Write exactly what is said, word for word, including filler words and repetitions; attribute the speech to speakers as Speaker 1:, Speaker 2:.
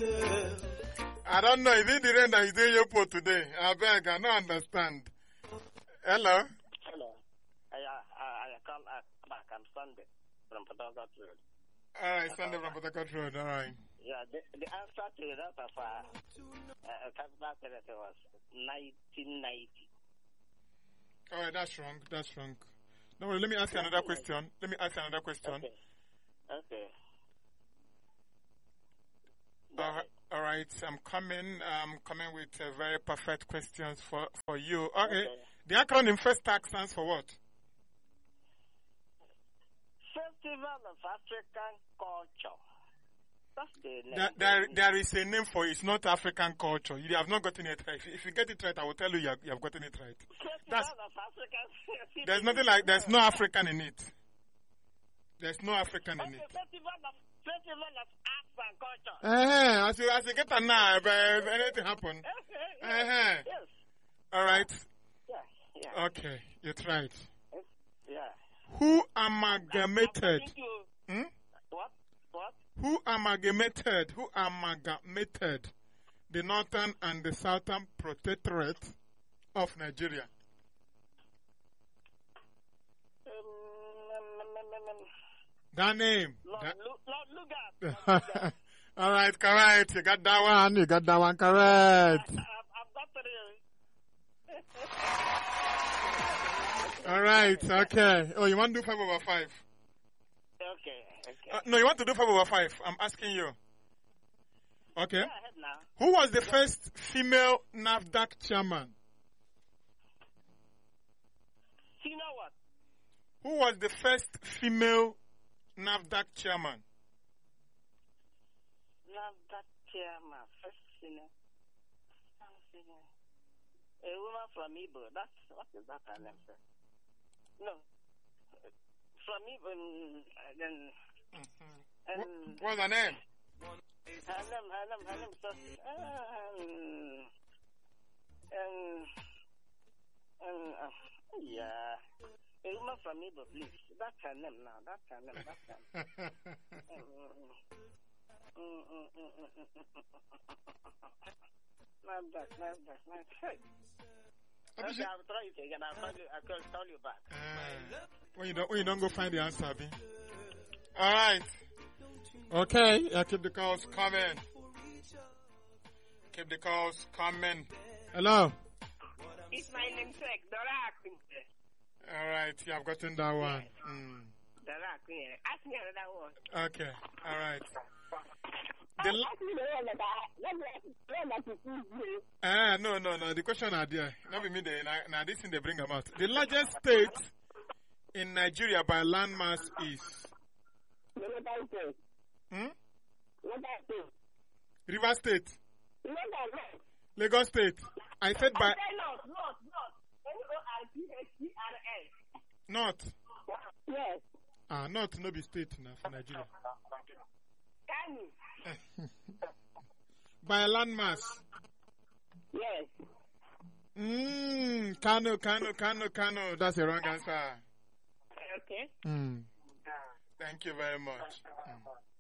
Speaker 1: I don't know. Is it the rain that is doing your pot today? I beg, I don't understand. Hello?
Speaker 2: Hello. I, I, I call uh, back. I'm Sunday from Port Harcourt Road.
Speaker 1: All right, Sunday from Port Harcourt Road. All right.
Speaker 2: Yeah, the, the answer to that of uh, uh, capital territory was nineteen ninety.
Speaker 1: All right, that's wrong. That's wrong. No worry, let me ask you another question. Let me ask you another question.
Speaker 2: Okay. Okay.
Speaker 1: All right, all right, I'm coming. I'm coming with uh, very perfect questions for, for you. Okay.
Speaker 2: Okay.
Speaker 1: The acronym first tag stands for what?
Speaker 2: Festival of African Culture. That's the name.
Speaker 1: There, there, there is a name for it. It's not African culture. You have not gotten it right. If, if you get it right, I will tell you you have, you have gotten it right.
Speaker 2: Festival
Speaker 1: That's,
Speaker 2: of African.
Speaker 1: there's nothing like, there's no African in it. There's no African in
Speaker 2: Okay,
Speaker 1: it.
Speaker 2: Festival of Festival of Arts and Culture.
Speaker 1: Uh-huh. As, you, as you get a now, if anything happen.
Speaker 2: Yes.
Speaker 1: Uh-huh.
Speaker 2: Yes.
Speaker 1: All right.
Speaker 2: Yeah. Yeah.
Speaker 1: Okay, you tried.
Speaker 2: Yeah.
Speaker 1: Who amalgamated?
Speaker 2: To,
Speaker 1: Hmm?
Speaker 2: what? What?
Speaker 1: Who amalgamated? Who amalgamated the northern and the southern protectorate of Nigeria?
Speaker 2: Um, um, um, um,
Speaker 1: That name.
Speaker 2: Lord,
Speaker 1: That-
Speaker 2: Lu- Lord Lugard.
Speaker 1: All right, correct. You got that one. You got that one correct.
Speaker 2: I've, I've got three.
Speaker 1: All right. Okay. Oh, you want to do five over five?
Speaker 2: Okay. Okay.
Speaker 1: Uh, no, you want to do five over five. I'm asking you. Okay.
Speaker 2: Go ahead now.
Speaker 1: Who was the first female NAFDAC chairman?
Speaker 2: You know what?
Speaker 1: Who was the first female NAFDAC chairman?
Speaker 2: Now that chairman, first singer. A woman from Igbo. That's what is that her name, sir? No. From Igbo, mm, then.
Speaker 1: Mm-hmm.
Speaker 2: Um,
Speaker 1: What, what's her name?
Speaker 2: her name, her name, her name, so, um, um, um, uh, yeah. A woman from Igbo, please. That's her name now. That's her name. That's her name. Mm, mm, mm, mm, mm, mm, mm, mm. Not that, not that, not that. Okay, I'll try it again. I'll call you, I'll call call you back.
Speaker 1: Uh, when you don't, when you don't go find the answer, Abi. All right. Okay. Yeah, keep the calls coming. Keep the calls coming. Hello.
Speaker 2: It's my namesake, Dora Akunye.
Speaker 1: All right. You have gotten that one. Mm.
Speaker 2: Dora Akunye. Ask me another one.
Speaker 1: Okay. All right. The l-
Speaker 2: Ask me the one that I, let me let me see you.
Speaker 1: Ah, no, no, no. The question are there. Not be me there. Now, now this thing they bring them out. The largest state in Nigeria by landmass is
Speaker 2: The Lagos State.
Speaker 1: hmm?
Speaker 2: Lagos State.
Speaker 1: River State,
Speaker 2: Lagos State.
Speaker 1: Lagos State. I said by
Speaker 2: I say north, north, north. N O R T H E R S.
Speaker 1: North.
Speaker 2: Yes.
Speaker 1: Ah, North no be state now for Nigeria.
Speaker 2: Can you?
Speaker 1: By landmass.
Speaker 2: Yes.
Speaker 1: Mmm, Kano, Kano, Kano, Kano. That's the wrong answer.
Speaker 2: Okay.
Speaker 1: Mm. Thank you very much. Mm.